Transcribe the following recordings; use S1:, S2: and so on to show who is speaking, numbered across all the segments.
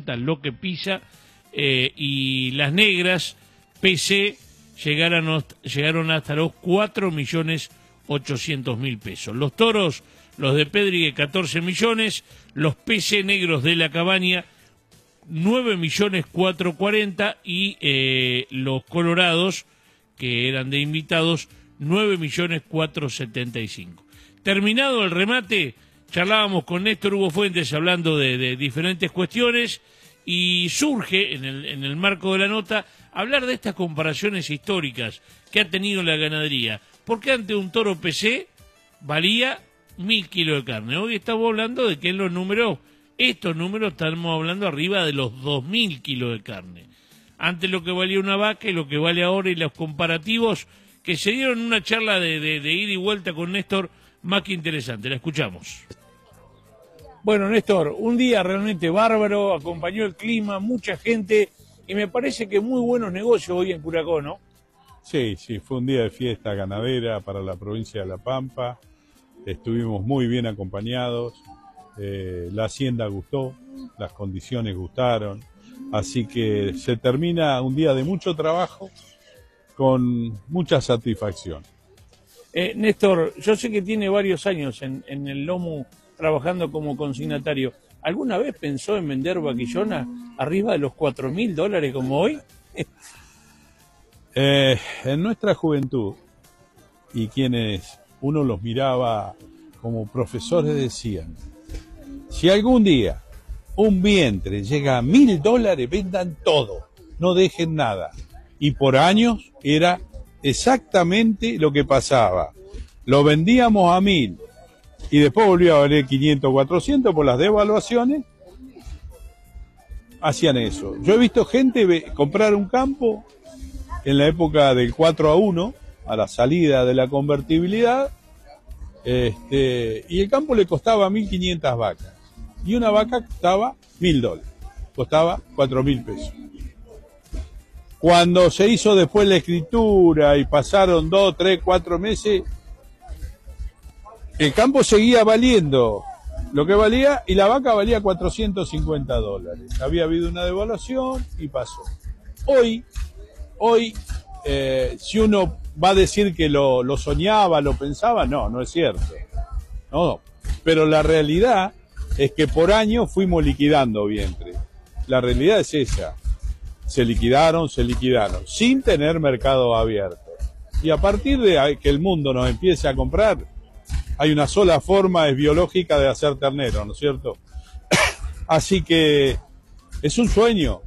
S1: cuenta lo que pisa, y las negras PC llegaron hasta los 4.800.000 pesos. Los toros, los de Pedrigue, 14 millones, los PC negros de la Cabaña, 9.440.000, y los colorados, que eran de invitados, 9.475.000. Terminado el remate, charlábamos con Néstor Hugo Fuentes hablando de diferentes cuestiones, y surge en el marco de la nota hablar de estas comparaciones históricas que ha tenido la ganadería, porque antes un toro PC valía 1.000 kilos de carne. Hoy estamos hablando de que en estos números estamos hablando arriba de los 2.000 kilos de carne. Antes lo que valía una vaca y lo que vale ahora, y los comparativos que se dieron en una charla de ida y vuelta con Néstor, más que interesante. La escuchamos. Bueno, Néstor, un día realmente bárbaro, acompañó el clima, mucha gente, y me parece que muy buenos negocios hoy en Curacó, ¿no?
S2: Sí, fue un día de fiesta ganadera para la provincia de La Pampa, estuvimos muy bien acompañados, la hacienda gustó, las condiciones gustaron, así que se termina un día de mucho trabajo con mucha satisfacción.
S1: Néstor, yo sé que tiene varios años en el lomo trabajando como consignatario. ¿Alguna vez pensó en vender vaquillona arriba de los $4.000 como hoy?
S2: En nuestra juventud, y quienes uno los miraba como profesores, decían: si algún día un vientre llega a $1.000, vendan todo, no dejen nada. Y por años era exactamente lo que pasaba. Lo vendíamos a 1.000 y después volvió a valer 500, 400 por las devaluaciones. Hacían eso. Yo he visto gente comprar un campo en la época del 4-1, a la salida de la convertibilidad, y el campo le costaba 1.500 vacas. Y una vaca costaba $1.000, costaba 4.000 pesos. Cuando se hizo después la escritura y pasaron 2, 3, 4 meses, el campo seguía valiendo lo que valía y la vaca valía $450. Había habido una devaluación y pasó. Hoy, si uno va a decir que lo soñaba, lo pensaba, no es cierto. No, pero la realidad es que por año fuimos liquidando vientres. La realidad es esa. Se liquidaron, sin tener mercado abierto. Y a partir de que el mundo nos empiece a comprar, hay una sola forma, es biológica, de hacer ternero, ¿no es cierto? Así que es un sueño.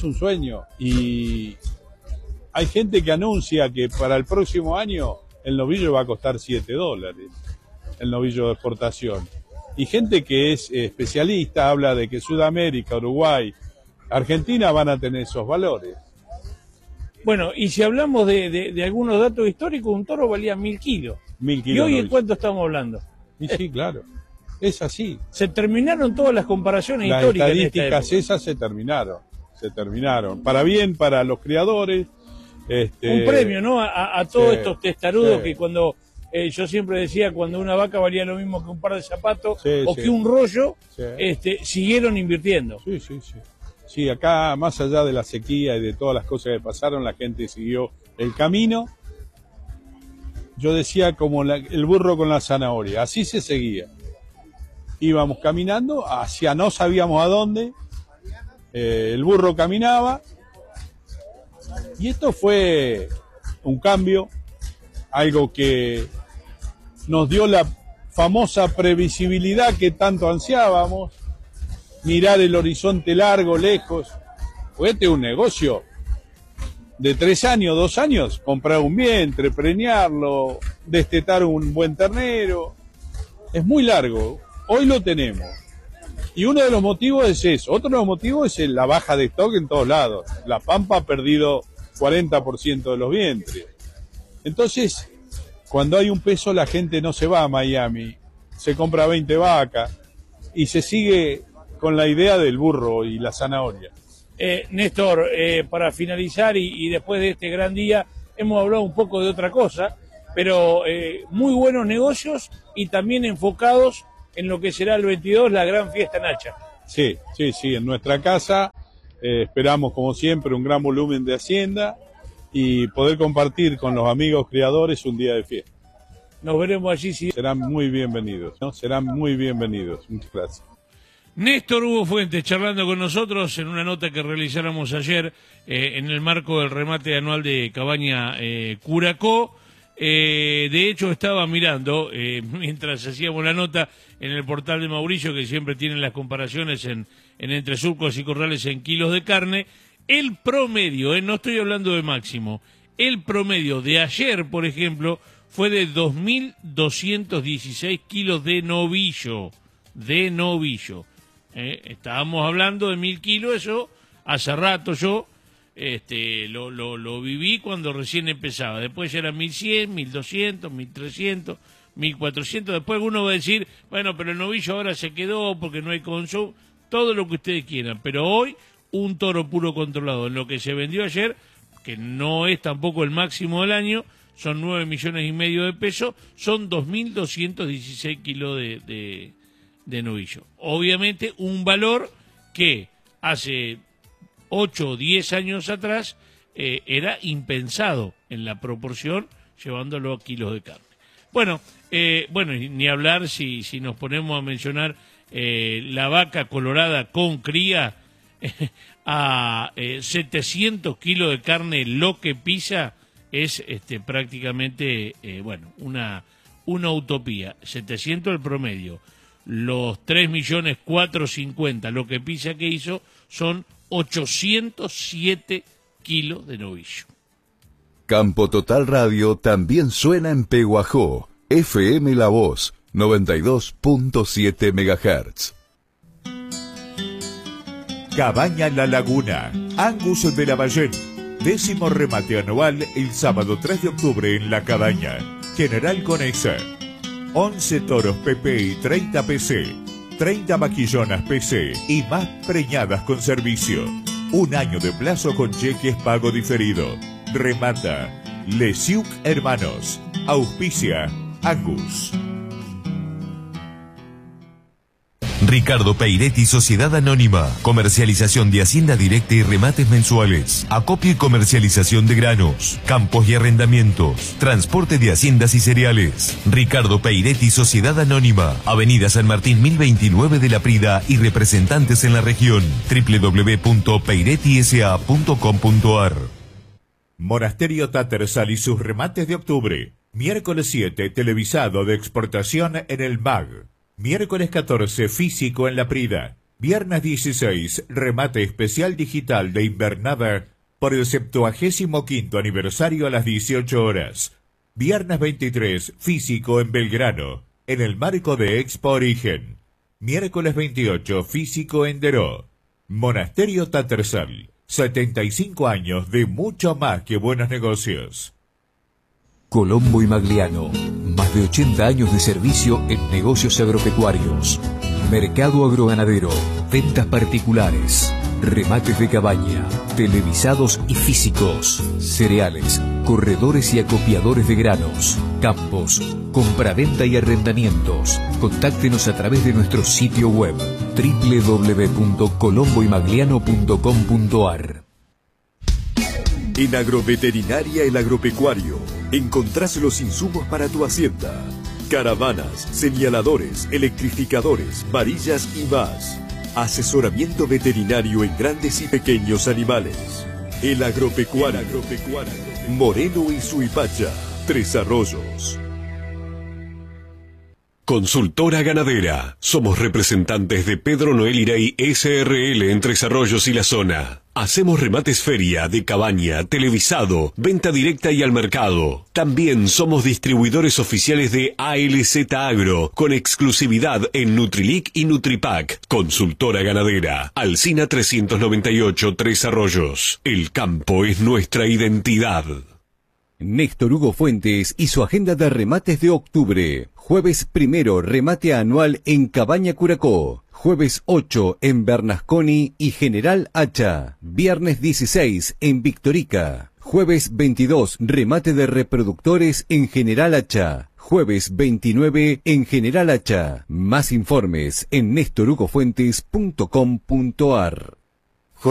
S2: Y hay gente que anuncia que para el próximo año el novillo va a costar $7, el novillo de exportación. Y gente que es especialista habla de que Sudamérica, Uruguay, Argentina van a tener esos valores.
S1: Bueno, y si hablamos de algunos datos históricos, un toro valía 1.000 kilos.
S2: 1.000 kilos.
S1: ¿Y hoy en cuánto estamos hablando?
S2: Y sí, claro. Es así.
S1: Se terminaron todas las comparaciones históricas.
S2: Las estadísticas esas se terminaron. Para bien, para los criadores.
S1: Un premio, ¿no? A todos estos testarudos que cuando... yo siempre decía, cuando una vaca valía lo mismo que un par de zapatos que un rollo, siguieron invirtiendo.
S2: Sí, acá, más allá de la sequía y de todas las cosas que pasaron, la gente siguió el camino. Yo decía como el burro con la zanahoria, así se seguía. Íbamos caminando hacia no sabíamos a dónde, el burro caminaba, y esto fue un cambio, algo que nos dio la famosa previsibilidad que tanto ansiábamos, mirar el horizonte largo, lejos. Pues este es un negocio de 3 años, 2 años, comprar un vientre, preñarlo, destetar un buen ternero. Es muy largo, hoy lo tenemos. Y uno de los motivos es eso, otro de los motivos es la baja de stock en todos lados. La Pampa ha perdido 40% de los vientres. Entonces, cuando hay un peso, la gente no se va a Miami, se compra 20 vacas y se sigue con la idea del burro y la zanahoria.
S1: Néstor, para finalizar y después de este gran día, hemos hablado un poco de otra cosa, pero muy buenos negocios y también enfocados en lo que será el 22, la gran fiesta Nacha.
S2: Sí, en nuestra casa esperamos como siempre un gran volumen de hacienda y poder compartir con los amigos criadores un día de fiesta.
S1: Nos veremos allí. Sí.
S2: Serán muy bienvenidos, ¿no? Serán muy bienvenidos. Muchas gracias.
S1: Néstor Hugo Fuentes charlando con nosotros en una nota que realizáramos ayer en el marco del remate anual de Cabaña Curacó. De hecho estaba mirando, mientras hacíamos la nota en el portal de Mauricio, que siempre tienen las comparaciones en entre surcos y corrales en kilos de carne, el promedio, no estoy hablando de máximo, el promedio de ayer, por ejemplo, fue de 2.216 kilos de novillo, estábamos hablando de 1.000 kilos, eso hace rato yo lo viví cuando recién empezaba, después ya era 1.100, 1.200, 1.300, 1.400, después uno va a decir, bueno, pero el novillo ahora se quedó porque no hay consumo, todo lo que ustedes quieran, pero hoy un toro puro controlado, en lo que se vendió ayer, que no es tampoco el máximo del año, son 9,5 millones de pesos, son 2.216 kilos de novillo. Obviamente un valor que hace 8 o 10 años atrás era impensado en la proporción, llevándolo a kilos de carne. Bueno, ni hablar si nos ponemos a mencionar la vaca colorada con cría a 700 kilos de carne, lo que pisa es prácticamente una utopía. 700 el promedio, los 3.450.000 lo que pisa que hizo son 807 kilos de novillo.
S3: Campo Total Radio también suena en Peguajó, FM La Voz, 92.7 MHz.
S4: Cabaña La Laguna, Angus de Lavallén. 10º remate anual el sábado 3 de octubre en La Cabaña. General Conesa. 11 toros PP y 30 PC. 30 vaquillonas PC y más preñadas con servicio. Un año de plazo con cheques pago diferido. Remata Lesiuk Hermanos. Auspicia Angus.
S5: Ricardo Peiretti, Sociedad Anónima. Comercialización de hacienda directa y remates mensuales. Acopio y comercialización de granos, campos y arrendamientos. Transporte de haciendas y cereales. Ricardo Peiretti, Sociedad Anónima. Avenida San Martín 1029 de La Prida y representantes en la región. www.peirettisa.com.ar.
S4: Monasterio Tattersall y sus remates de octubre. Miércoles 7, televisado de exportación en el MAG. Miércoles 14, físico en La Prida. Viernes 16, remate especial digital de invernada por el 75º aniversario a las 18 horas. Viernes 23, físico en Belgrano, en el marco de Expo Origen. Miércoles 28, físico en Deró. Monasterio Tattersall, 75 años de mucho más que buenos negocios.
S6: Colombo y Magliano, más de 80 años de servicio en negocios agropecuarios. Mercado agroganadero, ventas particulares, remates de cabaña, televisados y físicos, cereales, corredores y acopiadores de granos, campos, compraventa y arrendamientos. Contáctenos a través de nuestro sitio web www.colomboymagliano.com.ar.
S3: En Agroveterinaria El Agropecuario encontrás los insumos para tu hacienda: caravanas, señaladores, electrificadores, varillas y más. Asesoramiento veterinario en grandes y pequeños animales. El Agropecuario, Moreno y Suipacha, Tres Arroyos. Consultora Ganadera. Somos representantes de Pedro Noel Irey SRL en Tres Arroyos y la zona. Hacemos remates feria, de cabaña, televisado, venta directa y al mercado. También somos distribuidores oficiales de ALZ Agro, con exclusividad en Nutrilic y Nutripac. Consultora Ganadera. Alsina 398, Tres Arroyos. El campo es nuestra identidad.
S7: Néstor Hugo Fuentes y su agenda de remates de octubre. Jueves 1, remate anual en Cabaña Curacó. Jueves 8 en Bernasconi y General Hacha. Viernes 16 en Victorica. Jueves 22, remate de reproductores en General Hacha. jueves 29 en General Hacha. Más informes en nestorhugofuentes.com.ar.